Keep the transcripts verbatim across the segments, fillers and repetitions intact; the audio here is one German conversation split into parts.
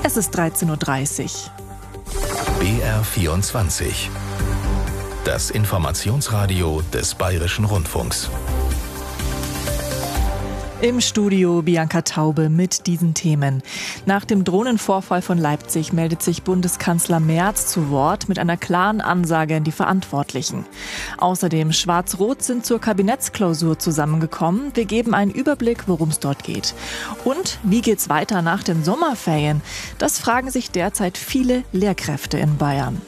Es ist dreizehn Uhr dreißig. B R vierundzwanzig. Das Informationsradio des Bayerischen Rundfunks. Im Studio Bianca Taube mit diesen Themen. Nach dem Drohnenvorfall von Leipzig meldet sich Bundeskanzler Merz zu Wort mit einer klaren Ansage an die Verantwortlichen. Außerdem Schwarz-Rot sind zur Kabinettsklausur zusammengekommen. Wir geben einen Überblick, worum es dort geht. Und wie geht's weiter nach den Sommerferien? Das fragen sich derzeit viele Lehrkräfte in Bayern.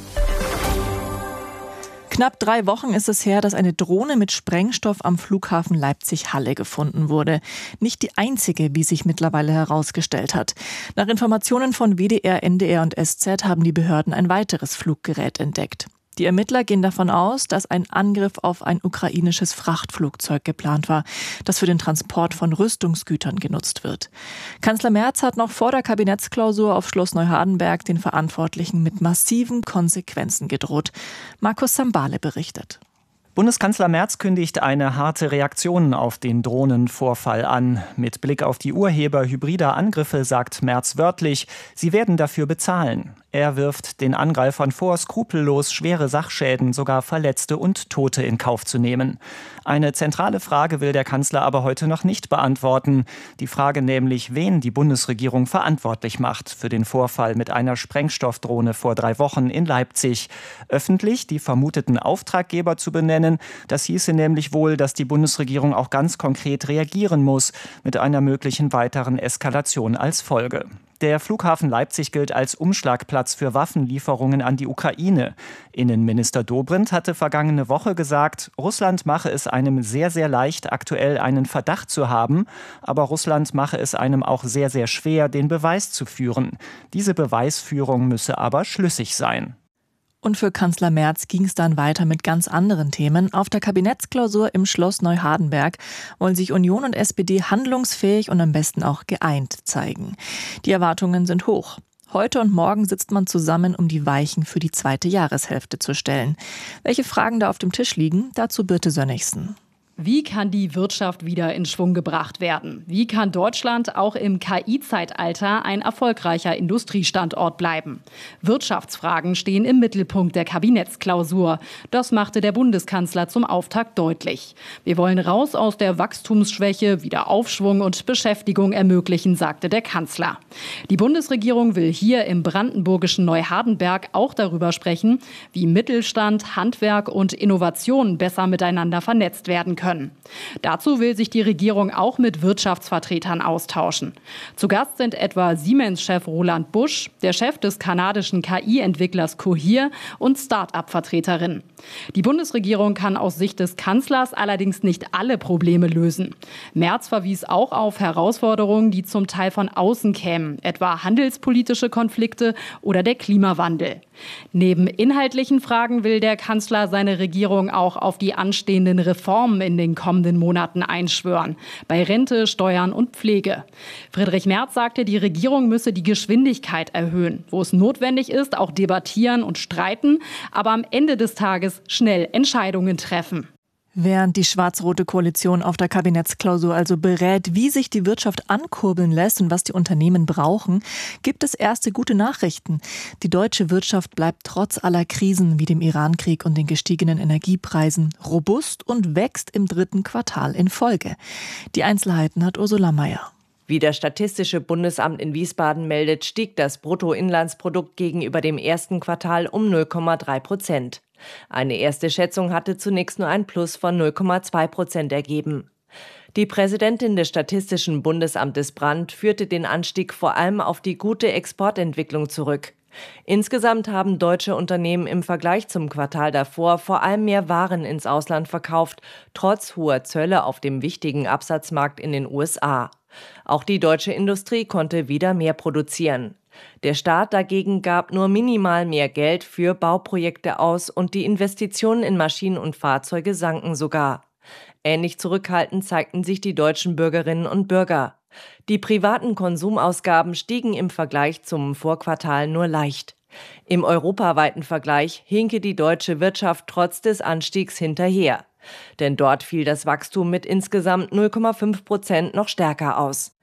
Knapp drei Wochen ist es her, dass eine Drohne mit Sprengstoff am Flughafen Leipzig-Halle gefunden wurde. Nicht die einzige, wie sich mittlerweile herausgestellt hat. Nach Informationen von W D R, N D R und S Z haben die Behörden ein weiteres Fluggerät entdeckt. Die Ermittler gehen davon aus, dass ein Angriff auf ein ukrainisches Frachtflugzeug geplant war, das für den Transport von Rüstungsgütern genutzt wird. Kanzler Merz hat noch vor der Kabinettsklausur auf Schloss Neuhardenberg den Verantwortlichen mit massiven Konsequenzen gedroht. Markus Sambale berichtet. Bundeskanzler Merz kündigt eine harte Reaktion auf den Drohnenvorfall an. Mit Blick auf die Urheber hybrider Angriffe sagt Merz wörtlich, sie werden dafür bezahlen. Er wirft den Angreifern vor, skrupellos schwere Sachschäden, sogar Verletzte und Tote in Kauf zu nehmen. Eine zentrale Frage will der Kanzler aber heute noch nicht beantworten. Die Frage nämlich, wen die Bundesregierung verantwortlich macht für den Vorfall mit einer Sprengstoffdrohne vor drei Wochen in Leipzig. Öffentlich die vermuteten Auftraggeber zu benennen, das hieße nämlich wohl, dass die Bundesregierung auch ganz konkret reagieren muss, mit einer möglichen weiteren Eskalation als Folge. Der Flughafen Leipzig gilt als Umschlagplatz für Waffenlieferungen an die Ukraine. Innenminister Dobrindt hatte vergangene Woche gesagt, Russland mache es einem sehr, sehr leicht, aktuell einen Verdacht zu haben, aber Russland mache es einem auch sehr, sehr schwer, den Beweis zu führen. Diese Beweisführung müsse aber schlüssig sein. Und für Kanzler Merz ging es dann weiter mit ganz anderen Themen. Auf der Kabinettsklausur im Schloss Neuhardenberg wollen sich Union und S P D handlungsfähig und am besten auch geeint zeigen. Die Erwartungen sind hoch. Heute und morgen sitzt man zusammen, um die Weichen für die zweite Jahreshälfte zu stellen. Welche Fragen da auf dem Tisch liegen, dazu Birte Sönnigsen. Wie kann die Wirtschaft wieder in Schwung gebracht werden? Wie kann Deutschland auch im K I-Zeitalter ein erfolgreicher Industriestandort bleiben? Wirtschaftsfragen stehen im Mittelpunkt der Kabinettsklausur. Das machte der Bundeskanzler zum Auftakt deutlich. Wir wollen raus aus der Wachstumsschwäche, wieder Aufschwung und Beschäftigung ermöglichen, sagte der Kanzler. Die Bundesregierung will hier im brandenburgischen Neuhardenberg auch darüber sprechen, wie Mittelstand, Handwerk und Innovation besser miteinander vernetzt werden können. Dazu will sich die Regierung auch mit Wirtschaftsvertretern austauschen. Zu Gast sind etwa Siemens-Chef Roland Busch, der Chef des kanadischen K I-Entwicklers Cohere und Start-up-Vertreterinnen. Die Bundesregierung kann aus Sicht des Kanzlers allerdings nicht alle Probleme lösen. Merz verwies auch auf Herausforderungen, die zum Teil von außen kämen, etwa handelspolitische Konflikte oder der Klimawandel. Neben inhaltlichen Fragen will der Kanzler seine Regierung auch auf die anstehenden Reformen in den kommenden Monaten einschwören. Bei Rente, Steuern und Pflege. Friedrich Merz sagte, die Regierung müsse die Geschwindigkeit erhöhen. Wo es notwendig ist, auch debattieren und streiten, aber am Ende des Tages schnell Entscheidungen treffen. Während die schwarz-rote Koalition auf der Kabinettsklausur also berät, wie sich die Wirtschaft ankurbeln lässt und was die Unternehmen brauchen, gibt es erste gute Nachrichten. Die deutsche Wirtschaft bleibt trotz aller Krisen wie dem Irankrieg und den gestiegenen Energiepreisen robust und wächst im dritten Quartal in Folge. Die Einzelheiten hat Ursula Mayer. Wie das Statistische Bundesamt in Wiesbaden meldet, stieg das Bruttoinlandsprodukt gegenüber dem ersten Quartal um null Komma drei Prozent. Eine erste Schätzung hatte zunächst nur ein Plus von null Komma zwei Prozent ergeben. Die Präsidentin des Statistischen Bundesamtes Brandt führte den Anstieg vor allem auf die gute Exportentwicklung zurück. Insgesamt haben deutsche Unternehmen im Vergleich zum Quartal davor vor allem mehr Waren ins Ausland verkauft, trotz hoher Zölle auf dem wichtigen Absatzmarkt in den U S A. Auch die deutsche Industrie konnte wieder mehr produzieren. Der Staat dagegen gab nur minimal mehr Geld für Bauprojekte aus und die Investitionen in Maschinen und Fahrzeuge sanken sogar. Ähnlich zurückhaltend zeigten sich die deutschen Bürgerinnen und Bürger. Die privaten Konsumausgaben stiegen im Vergleich zum Vorquartal nur leicht. Im europaweiten Vergleich hinke die deutsche Wirtschaft trotz des Anstiegs hinterher. Denn dort fiel das Wachstum mit insgesamt null Komma fünf Prozent noch stärker aus.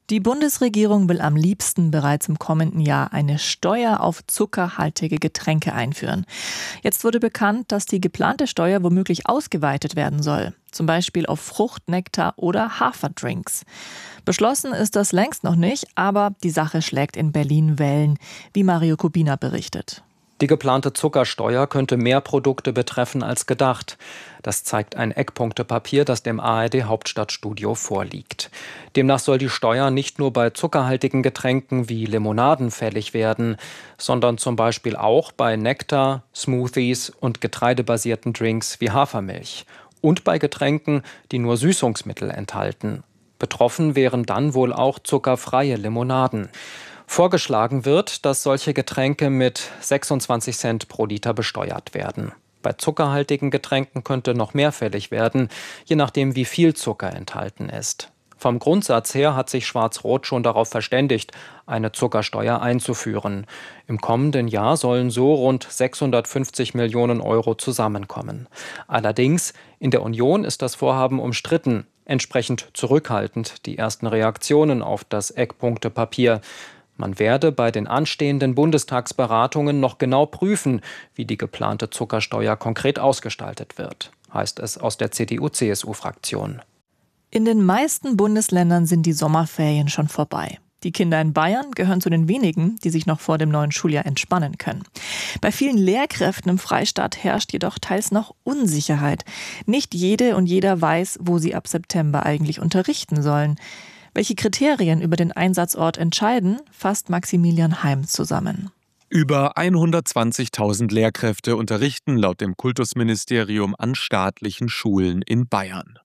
Die Bundesregierung will am liebsten bereits im kommenden Jahr eine Steuer auf zuckerhaltige Getränke einführen. Jetzt wurde bekannt, dass die geplante Steuer womöglich ausgeweitet werden soll. Zum Beispiel auf Frucht, Nektar oder Haferdrinks. Beschlossen ist das längst noch nicht, aber die Sache schlägt in Berlin Wellen, wie Mario Kubina berichtet. Die geplante Zuckersteuer könnte mehr Produkte betreffen als gedacht. Das zeigt ein Eckpunktepapier, das dem A R D Hauptstadtstudio vorliegt. Demnach soll die Steuer nicht nur bei zuckerhaltigen Getränken wie Limonaden fällig werden, sondern zum Beispiel auch bei Nektar, Smoothies und getreidebasierten Drinks wie Hafermilch. Und bei Getränken, die nur Süßungsmittel enthalten. Betroffen wären dann wohl auch zuckerfreie Limonaden. Vorgeschlagen wird, dass solche Getränke mit sechsundzwanzig Cent pro Liter besteuert werden. Bei zuckerhaltigen Getränken könnte noch mehr fällig werden, je nachdem wie viel Zucker enthalten ist. Vom Grundsatz her hat sich Schwarz-Rot schon darauf verständigt, eine Zuckersteuer einzuführen. Im kommenden Jahr sollen so rund sechshundertfünfzig Millionen Euro zusammenkommen. Allerdings, in der Union ist das Vorhaben umstritten, entsprechend zurückhaltend die ersten Reaktionen auf das Eckpunktepapier. Man werde bei den anstehenden Bundestagsberatungen noch genau prüfen, wie die geplante Zuckersteuer konkret ausgestaltet wird, heißt es aus der C D U-C S U-Fraktion. In den meisten Bundesländern sind die Sommerferien schon vorbei. Die Kinder in Bayern gehören zu den wenigen, die sich noch vor dem neuen Schuljahr entspannen können. Bei vielen Lehrkräften im Freistaat herrscht jedoch teils noch Unsicherheit. Nicht jede und jeder weiß, wo sie ab September eigentlich unterrichten sollen. Welche Kriterien über den Einsatzort entscheiden, fasst Maximilian Heim zusammen. Über hundertzwanzigtausend Lehrkräfte unterrichten laut dem Kultusministerium an staatlichen Schulen in Bayern.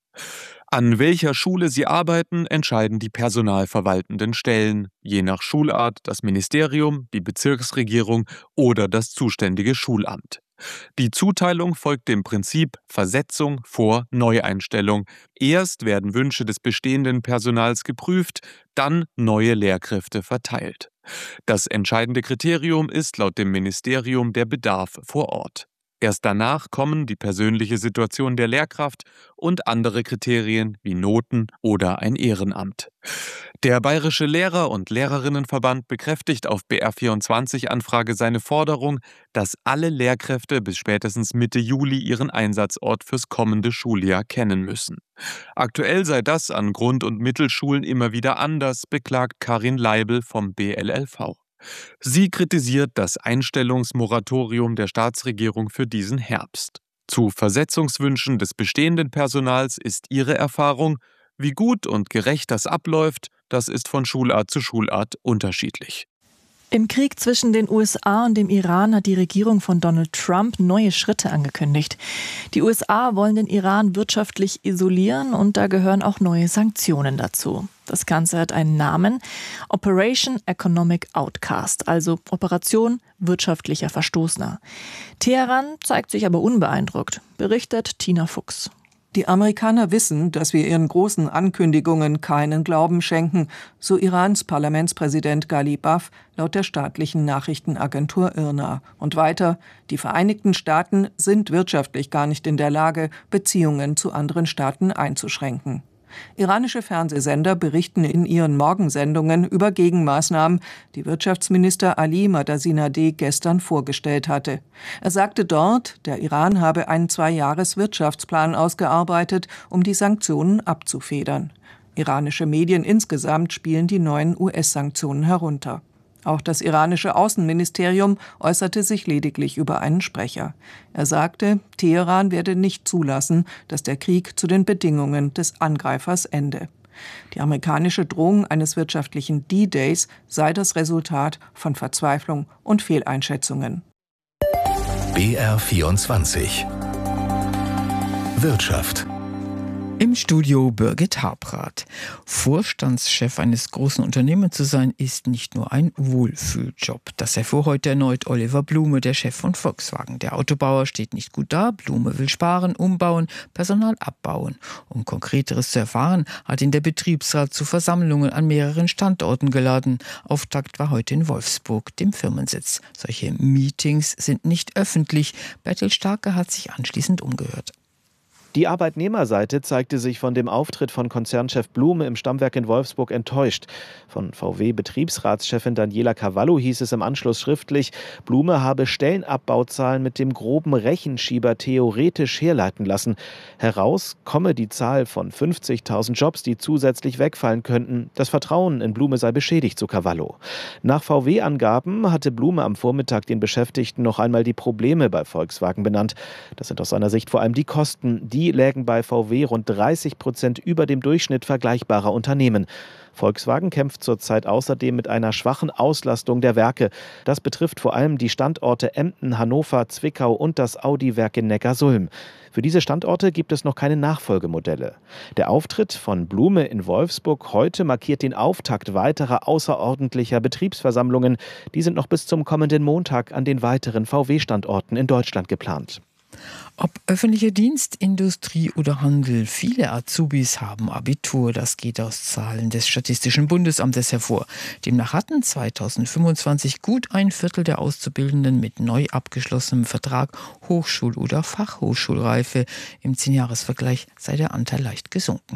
An welcher Schule sie arbeiten, entscheiden die personalverwaltenden Stellen, je nach Schulart das Ministerium, die Bezirksregierung oder das zuständige Schulamt. Die Zuteilung folgt dem Prinzip Versetzung vor Neueinstellung. Erst werden Wünsche des bestehenden Personals geprüft, dann neue Lehrkräfte verteilt. Das entscheidende Kriterium ist laut dem Ministerium der Bedarf vor Ort. Erst danach kommen die persönliche Situation der Lehrkraft und andere Kriterien wie Noten oder ein Ehrenamt. Der Bayerische Lehrer- und Lehrerinnenverband bekräftigt auf B R vierundzwanzig-Anfrage seine Forderung, dass alle Lehrkräfte bis spätestens Mitte Juli ihren Einsatzort fürs kommende Schuljahr kennen müssen. Aktuell sei das an Grund- und Mittelschulen immer wieder anders, beklagt Karin Leibel vom B L L V. Sie kritisiert das Einstellungsmoratorium der Staatsregierung für diesen Herbst. Zu Versetzungswünschen des bestehenden Personals ist ihre Erfahrung, wie gut und gerecht das abläuft, das ist von Schulart zu Schulart unterschiedlich. Im Krieg zwischen den U S A und dem Iran hat die Regierung von Donald Trump neue Schritte angekündigt. Die U S A wollen den Iran wirtschaftlich isolieren und da gehören auch neue Sanktionen dazu. Das Ganze hat einen Namen: Operation Economic Outcast, also Operation wirtschaftlicher Verstoßener. Teheran zeigt sich aber unbeeindruckt, berichtet Tina Fuchs. Die Amerikaner wissen, dass wir ihren großen Ankündigungen keinen Glauben schenken, so Irans Parlamentspräsident Ghalibaf laut der staatlichen Nachrichtenagentur I R N A. Und weiter, die Vereinigten Staaten sind wirtschaftlich gar nicht in der Lage, Beziehungen zu anderen Staaten einzuschränken. Iranische Fernsehsender berichten in ihren Morgensendungen über Gegenmaßnahmen, die Wirtschaftsminister Ali Madasinadeh gestern vorgestellt hatte. Er sagte dort, der Iran habe einen Zwei-Jahres-Wirtschaftsplan ausgearbeitet, um die Sanktionen abzufedern. Iranische Medien insgesamt spielen die neuen U S-Sanktionen herunter. Auch das iranische Außenministerium äußerte sich lediglich über einen Sprecher. Er sagte, Teheran werde nicht zulassen, dass der Krieg zu den Bedingungen des Angreifers ende. Die amerikanische Drohung eines wirtschaftlichen D-Days sei das Resultat von Verzweiflung und Fehleinschätzungen. B R vierundzwanzig Wirtschaft. Im Studio Birgit Habrath. Vorstandschef eines großen Unternehmens zu sein, ist nicht nur ein Wohlfühljob. Das erfuhr heute erneut Oliver Blume, der Chef von Volkswagen. Der Autobauer steht nicht gut da. Blume will sparen, umbauen, Personal abbauen. Um Konkreteres zu erfahren, hat ihn der Betriebsrat zu Versammlungen an mehreren Standorten geladen. Auftakt war heute in Wolfsburg, dem Firmensitz. Solche Meetings sind nicht öffentlich. Bertel Starke hat sich anschließend umgehört. Die Arbeitnehmerseite zeigte sich von dem Auftritt von Konzernchef Blume im Stammwerk in Wolfsburg enttäuscht. Von V W-Betriebsratschefin Daniela Cavallo hieß es im Anschluss schriftlich, Blume habe Stellenabbauzahlen mit dem groben Rechenschieber theoretisch herleiten lassen. Heraus komme die Zahl von fünfzigtausend Jobs, die zusätzlich wegfallen könnten. Das Vertrauen in Blume sei beschädigt, so Cavallo. Nach V W-Angaben hatte Blume am Vormittag den Beschäftigten noch einmal die Probleme bei Volkswagen benannt. Das sind aus seiner Sicht vor allem die Kosten, die Die lägen bei V W rund dreißig Prozent über dem Durchschnitt vergleichbarer Unternehmen. Volkswagen kämpft zurzeit außerdem mit einer schwachen Auslastung der Werke. Das betrifft vor allem die Standorte Emden, Hannover, Zwickau und das Audi-Werk in Neckarsulm. Für diese Standorte gibt es noch keine Nachfolgemodelle. Der Auftritt von Blume in Wolfsburg heute markiert den Auftakt weiterer außerordentlicher Betriebsversammlungen. Die sind noch bis zum kommenden Montag an den weiteren V W-Standorten in Deutschland geplant. Ob öffentlicher Dienst, Industrie oder Handel, viele Azubis haben Abitur. Das geht aus Zahlen des Statistischen Bundesamtes hervor. Demnach hatten zweitausendfünfundzwanzig gut ein Viertel der Auszubildenden mit neu abgeschlossenem Vertrag Hochschul- oder Fachhochschulreife. Im Zehnjahresvergleich sei der Anteil leicht gesunken.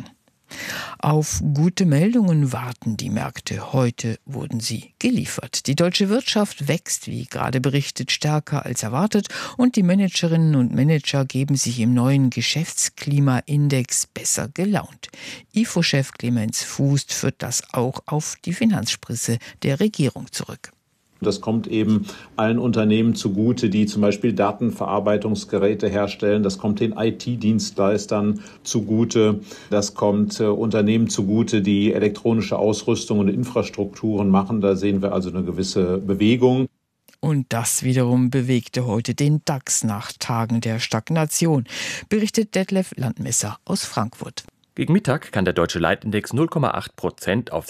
Auf gute Meldungen warten die Märkte. Heute wurden sie geliefert. Die deutsche Wirtschaft wächst, wie gerade berichtet, stärker als erwartet und die Managerinnen und Manager geben sich im neuen Geschäftsklimaindex besser gelaunt. I F O-Chef Clemens Fußt führt das auch auf die Finanzsprisse der Regierung zurück. Das kommt eben allen Unternehmen zugute, die zum Beispiel Datenverarbeitungsgeräte herstellen. Das kommt den I T-Dienstleistern zugute. Das kommt äh, Unternehmen zugute, die elektronische Ausrüstung und Infrastrukturen machen. Da sehen wir also eine gewisse Bewegung. Und das wiederum bewegte heute den DAX nach Tagen der Stagnation, berichtet Detlef Landmesser aus Frankfurt. Gegen Mittag kann der deutsche Leitindex null Komma acht Prozent auf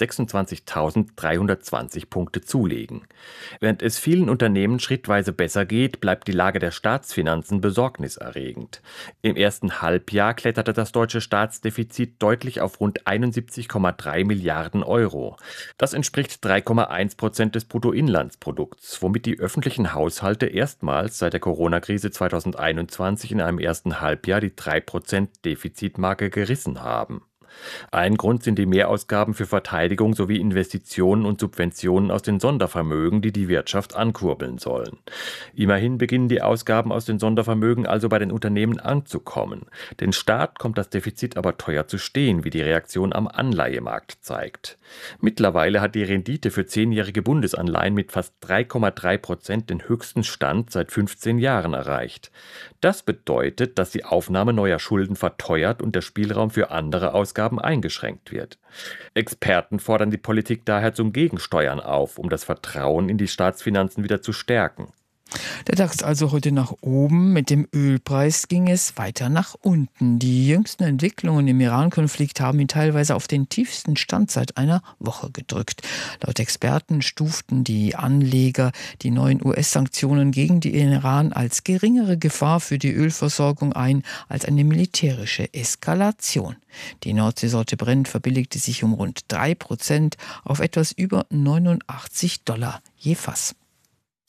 sechsundzwanzigtausenddreihundertzwanzig Punkte zulegen. Während es vielen Unternehmen schrittweise besser geht, bleibt die Lage der Staatsfinanzen besorgniserregend. Im ersten Halbjahr kletterte das deutsche Staatsdefizit deutlich auf rund einundsiebzig Komma drei Milliarden Euro. Das entspricht drei Komma eins Prozent des Bruttoinlandsprodukts, womit die öffentlichen Haushalte erstmals seit der Corona-Krise zweitausendeinundzwanzig in einem ersten Halbjahr die drei Prozent Defizitmarke gerissen haben. Haben. Ein Grund sind die Mehrausgaben für Verteidigung sowie Investitionen und Subventionen aus den Sondervermögen, die die Wirtschaft ankurbeln sollen. Immerhin beginnen die Ausgaben aus den Sondervermögen also bei den Unternehmen anzukommen. Den Staat kommt das Defizit aber teuer zu stehen, wie die Reaktion am Anleihemarkt zeigt. Mittlerweile hat die Rendite für zehnjährige Bundesanleihen mit fast drei Komma drei Prozent den höchsten Stand seit fünfzehn Jahren erreicht. Das bedeutet, dass die Aufnahme neuer Schulden verteuert und der Spielraum für andere Ausgaben eingeschränkt wird. Experten fordern die Politik daher zum Gegensteuern auf, um das Vertrauen in die Staatsfinanzen wieder zu stärken. Der DAX also heute nach oben. Mit dem Ölpreis ging es weiter nach unten. Die jüngsten Entwicklungen im Iran-Konflikt haben ihn teilweise auf den tiefsten Stand seit einer Woche gedrückt. Laut Experten stuften die Anleger die neuen U S-Sanktionen gegen den Iran als geringere Gefahr für die Ölversorgung ein als eine militärische Eskalation. Die Nordseesorte Brent verbilligte sich um rund drei Prozent auf etwas über neunundachtzig Dollar je Fass.